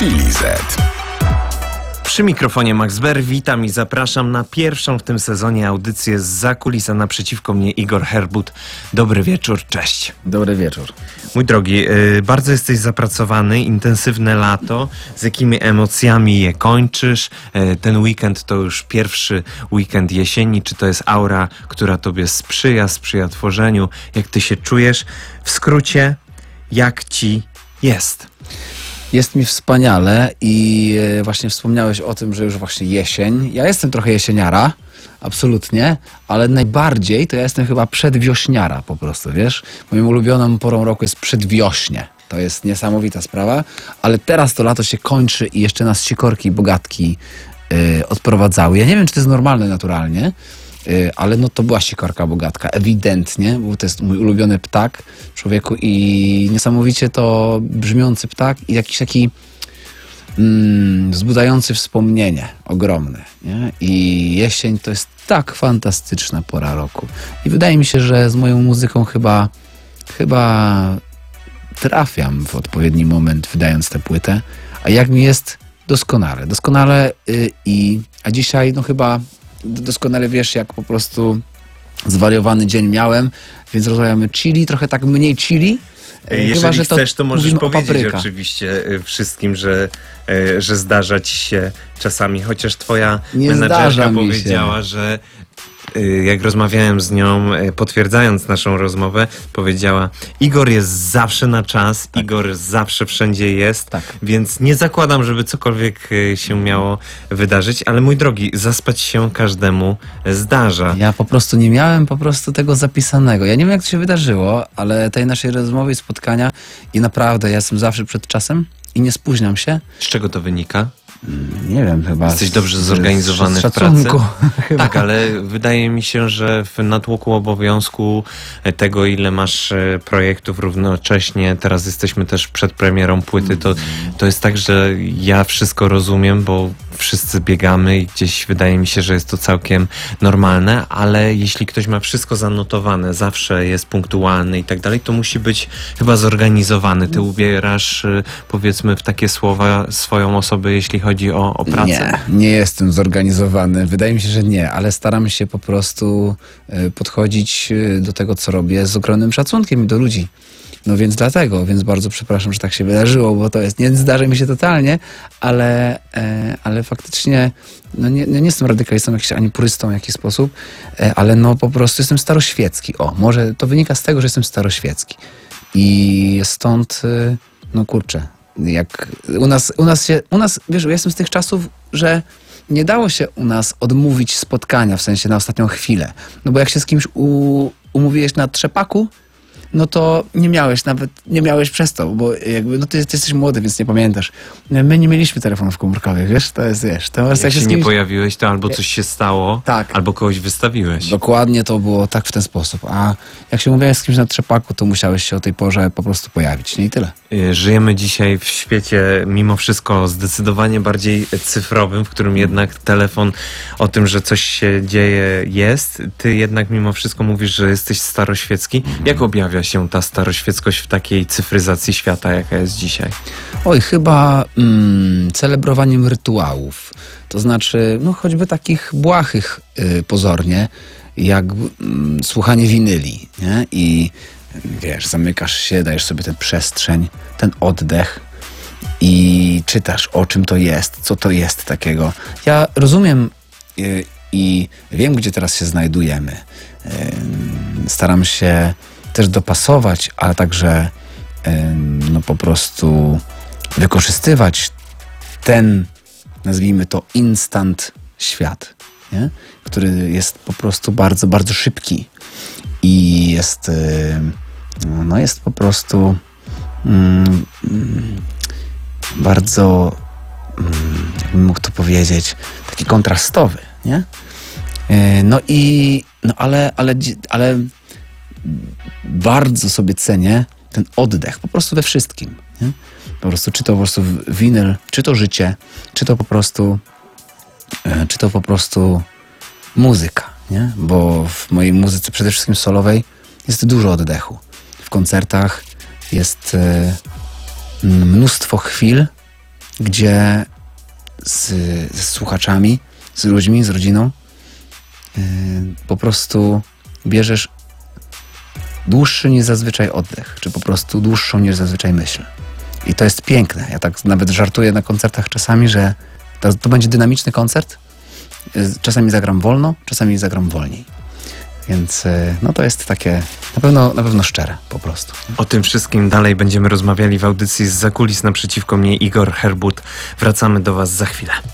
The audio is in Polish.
Chili Z. Przy mikrofonie Max Ber, witam i zapraszam na pierwszą w tym sezonie audycję zza kulis, a naprzeciwko mnie Igor Herbut. Dobry wieczór, cześć. Dobry wieczór. Mój drogi, bardzo jesteś zapracowany, intensywne lato. Z jakimi emocjami je kończysz? Ten weekend to już pierwszy weekend jesieni. Czy to jest aura, która tobie sprzyja tworzeniu? Jak ty się czujesz? W skrócie, jak ci jest? Jest mi wspaniale i właśnie wspomniałeś o tym, że już właśnie jesień. Ja jestem trochę jesieniara, absolutnie, ale najbardziej to ja jestem chyba przedwiośniara po prostu, wiesz? Moją ulubioną porą roku jest przedwiośnie. To jest niesamowita sprawa, ale teraz to lato się kończy i jeszcze nas sikorki i bogatki odprowadzały. Ja nie wiem, czy to jest normalne naturalnie, ale no to była sikorka bogatka, ewidentnie, bo to jest mój ulubiony ptak, człowieku, i niesamowicie to brzmiący ptak i jakiś taki wzbudzający wspomnienie ogromne, nie? I jesień to jest tak fantastyczna pora roku i wydaje mi się, że z moją muzyką chyba trafiam w odpowiedni moment, wydając tę płytę, a jak mi jest doskonale a dzisiaj no chyba doskonale wiesz, jak po prostu zwariowany dzień miałem, więc rozmawiamy chili, trochę tak mniej chili. Jeżeli chyba, że chcesz, to możesz powiedzieć papryka. oczywiście wszystkim, że zdarza ci się czasami, chociaż twoja Nie menadżerka zdarza mi powiedziała, się. że jak rozmawiałem z nią, potwierdzając naszą rozmowę, powiedziała: Igor jest zawsze na czas, tak. Igor zawsze wszędzie jest, tak. Więc nie zakładam, żeby cokolwiek się miało wydarzyć, ale mój drogi, zaspać się każdemu zdarza. Ja po prostu nie miałem tego zapisanego. Ja nie wiem, jak to się wydarzyło, ale tej naszej rozmowy i spotkania i naprawdę ja jestem zawsze przed czasem i nie spóźniam się. Z czego to wynika? Nie wiem, chyba... Jesteś dobrze zorganizowany w pracy? Tak, ale wydaje mi się, że w natłoku obowiązku tego, ile masz projektów równocześnie, teraz jesteśmy też przed premierą płyty, to jest tak, że ja wszystko rozumiem, bo wszyscy biegamy i gdzieś wydaje mi się, że jest to całkiem normalne, ale jeśli ktoś ma wszystko zanotowane, zawsze jest punktualny i tak dalej, to musi być chyba zorganizowany. Ty ubierasz, powiedzmy, w takie słowa swoją osobę, jeśli chodzi o pracę? Nie jestem zorganizowany. Wydaje mi się, że nie, ale staram się po prostu podchodzić do tego, co robię, z ogromnym szacunkiem do ludzi. No więc więc bardzo przepraszam, że tak się wydarzyło, bo to jest, nie zdarza mi się totalnie, ale faktycznie no nie jestem radykalistą ani purystą w jakiś sposób, ale no po prostu jestem staroświecki. O, może to wynika z tego, że jestem staroświecki. I stąd, no kurczę, jak u nas, wiesz, ja jestem z tych czasów, że nie dało się u nas odmówić spotkania, w sensie na ostatnią chwilę. No bo jak się z kimś umówiłeś na trzepaku, no to nie miałeś przez to, bo jakby, no ty jesteś młody, więc nie pamiętasz. My nie mieliśmy telefonów komórkowych, wiesz, to jest, wiesz. To jak się nie pojawiłeś, to albo coś się stało, tak. Albo kogoś wystawiłeś. Dokładnie to było tak w ten sposób. A jak się mówiłeś z kimś na trzepaku, to musiałeś się o tej porze po prostu pojawić, nie i tyle. Żyjemy dzisiaj w świecie mimo wszystko zdecydowanie bardziej cyfrowym, w którym jednak telefon o tym, że coś się dzieje jest. Ty jednak mimo wszystko mówisz, że jesteś staroświecki. Jak objawia się ta staroświeckość w takiej cyfryzacji świata, jaka jest dzisiaj? Oj, chyba celebrowaniem rytuałów. To znaczy, no choćby takich błahych pozornie, jak słuchanie winyli, nie? I wiesz, zamykasz się, dajesz sobie tę przestrzeń, ten oddech i czytasz, o czym to jest, co to jest takiego. Ja rozumiem i wiem, gdzie teraz się znajdujemy. Staram się też dopasować, ale także no po prostu wykorzystywać ten, nazwijmy to, instant świat, nie? Który jest po prostu bardzo, bardzo szybki i jest po prostu bardzo, jakbym mógł to powiedzieć, taki kontrastowy, nie? Ale bardzo sobie cenię ten oddech, po prostu we wszystkim, nie? Po prostu, czy to po prostu winyl, czy to życie, czy to po prostu muzyka, nie? Bo w mojej muzyce, przede wszystkim solowej, jest dużo oddechu. W koncertach jest mnóstwo chwil, gdzie ze słuchaczami, z ludźmi, z rodziną po prostu bierzesz dłuższy niż zazwyczaj oddech, czy po prostu dłuższą niż zazwyczaj myśl. I to jest piękne. Ja tak nawet żartuję na koncertach czasami, że to będzie dynamiczny koncert. Czasami zagram wolno, czasami zagram wolniej. Więc no to jest takie na pewno szczere po prostu. O tym wszystkim dalej będziemy rozmawiali w audycji z Zakulis. Naprzeciwko mnie Igor Herbut. Wracamy do Was za chwilę.